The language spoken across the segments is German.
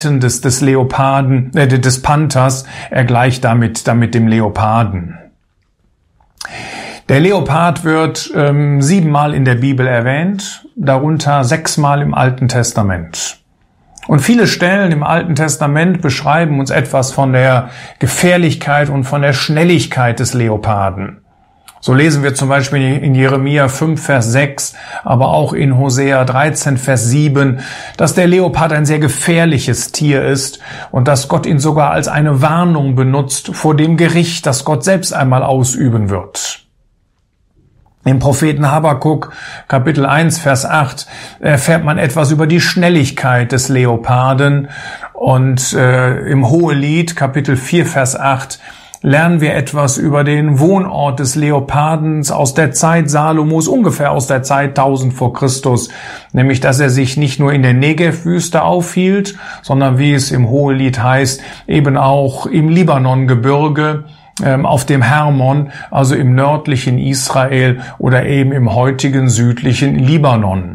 des Leoparden, des Panthers, er gleicht damit dem Leoparden. Der Leopard wird 7-mal in der Bibel erwähnt, darunter 6-mal im Alten Testament. Und viele Stellen im Alten Testament beschreiben uns etwas von der Gefährlichkeit und von der Schnelligkeit des Leoparden. So lesen wir zum Beispiel in Jeremia 5, Vers 6, aber auch in Hosea 13, Vers 7, dass der Leopard ein sehr gefährliches Tier ist und dass Gott ihn sogar als eine Warnung benutzt vor dem Gericht, das Gott selbst einmal ausüben wird. Im Propheten Habakuk, Kapitel 1, Vers 8, erfährt man etwas über die Schnelligkeit des Leoparden. Und im Hohelied, Kapitel 4, Vers 8, lernen wir etwas über den Wohnort des Leopardens aus der Zeit Salomos, ungefähr aus der Zeit 1000 vor Christus. Nämlich, dass er sich nicht nur in der Negev-Wüste aufhielt, sondern, wie es im Hohelied heißt, eben auch im Libanongebirge, auf dem Hermon, also im nördlichen Israel oder eben im heutigen südlichen Libanon.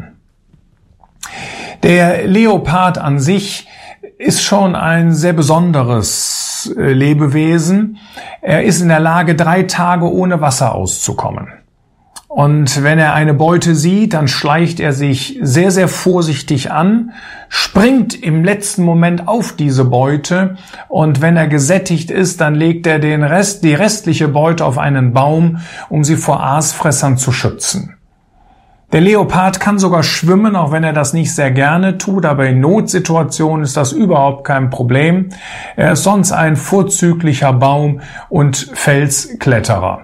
Der Leopard an sich ist schon ein sehr besonderes Lebewesen. Er ist in der Lage, 3 Tage ohne Wasser auszukommen. Und wenn er eine Beute sieht, dann schleicht er sich sehr, sehr vorsichtig an, springt im letzten Moment auf diese Beute und wenn er gesättigt ist, dann legt er die restliche Beute auf einen Baum, um sie vor Aasfressern zu schützen. Der Leopard kann sogar schwimmen, auch wenn er das nicht sehr gerne tut, aber in Notsituationen ist das überhaupt kein Problem. Er ist sonst ein vorzüglicher Baum- und Felskletterer.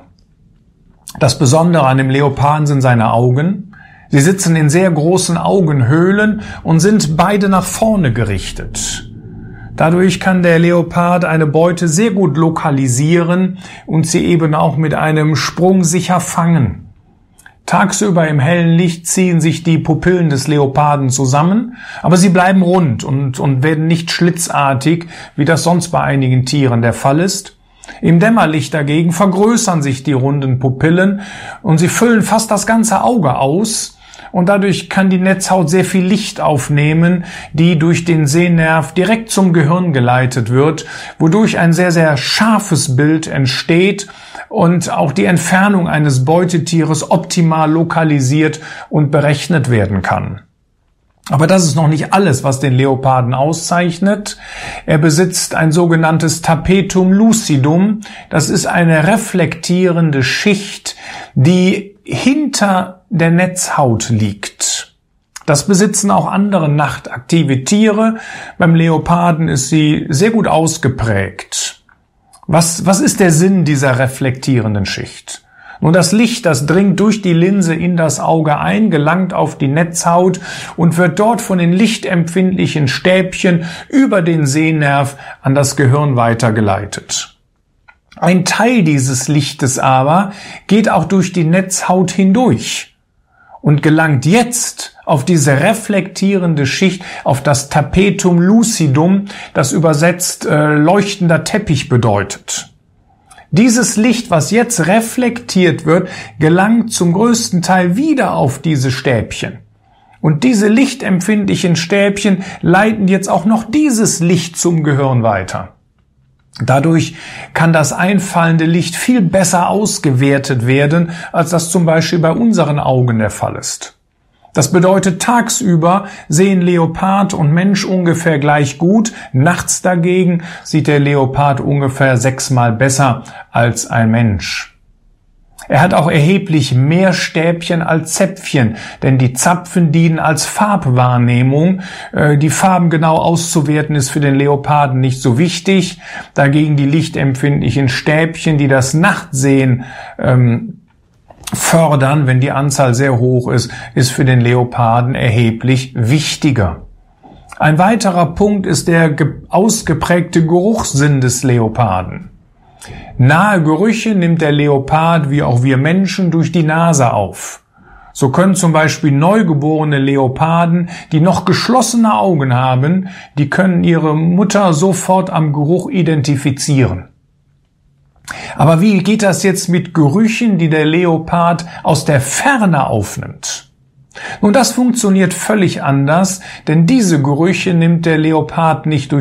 Das Besondere an dem Leoparden sind seine Augen. Sie sitzen in sehr großen Augenhöhlen und sind beide nach vorne gerichtet. Dadurch kann der Leopard eine Beute sehr gut lokalisieren und sie eben auch mit einem Sprung sicher fangen. Tagsüber im hellen Licht ziehen sich die Pupillen des Leoparden zusammen, aber sie bleiben rund und werden nicht schlitzartig, wie das sonst bei einigen Tieren der Fall ist. Im Dämmerlicht dagegen vergrößern sich die runden Pupillen und sie füllen fast das ganze Auge aus und dadurch kann die Netzhaut sehr viel Licht aufnehmen, die durch den Sehnerv direkt zum Gehirn geleitet wird, wodurch ein sehr, sehr scharfes Bild entsteht und auch die Entfernung eines Beutetieres optimal lokalisiert und berechnet werden kann. Aber das ist noch nicht alles, was den Leoparden auszeichnet. Er besitzt ein sogenanntes Tapetum lucidum. Das ist eine reflektierende Schicht, die hinter der Netzhaut liegt. Das besitzen auch andere nachtaktive Tiere. Beim Leoparden ist sie sehr gut ausgeprägt. Was ist der Sinn dieser reflektierenden Schicht? Nun, das Licht, das dringt durch die Linse in das Auge ein, gelangt auf die Netzhaut und wird dort von den lichtempfindlichen Stäbchen über den Sehnerv an das Gehirn weitergeleitet. Ein Teil dieses Lichtes aber geht auch durch die Netzhaut hindurch und gelangt jetzt auf diese reflektierende Schicht, auf das Tapetum lucidum, das übersetzt leuchtender Teppich bedeutet. Dieses Licht, was jetzt reflektiert wird, gelangt zum größten Teil wieder auf diese Stäbchen. Und diese lichtempfindlichen Stäbchen leiten jetzt auch noch dieses Licht zum Gehirn weiter. Dadurch kann das einfallende Licht viel besser ausgewertet werden, als das zum Beispiel bei unseren Augen der Fall ist. Das bedeutet, tagsüber sehen Leopard und Mensch ungefähr gleich gut, nachts dagegen sieht der Leopard ungefähr 6-mal besser als ein Mensch. Er hat auch erheblich mehr Stäbchen als Zäpfchen, denn die Zapfen dienen als Farbwahrnehmung. Die Farben genau auszuwerten ist für den Leoparden nicht so wichtig. Dagegen die lichtempfindlichen Stäbchen, die das Nachtsehen fördern, wenn die Anzahl sehr hoch ist für den Leoparden erheblich wichtiger. Ein weiterer Punkt ist der ausgeprägte Geruchssinn des Leoparden. Nahe Gerüche nimmt der Leopard wie auch wir Menschen durch die Nase auf. So können zum Beispiel neugeborene Leoparden, die noch geschlossene Augen haben, die können ihre Mutter sofort am Geruch identifizieren. Aber wie geht das jetzt mit Gerüchen, die der Leopard aus der Ferne aufnimmt? Nun, das funktioniert völlig anders, denn diese Gerüche nimmt der Leopard nicht durch